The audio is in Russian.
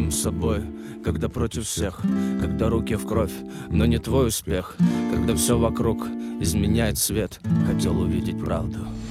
самим собой, когда против всех, когда руки в кровь, но не твой успех, когда все вокруг изменяет свет. Хотел увидеть правду.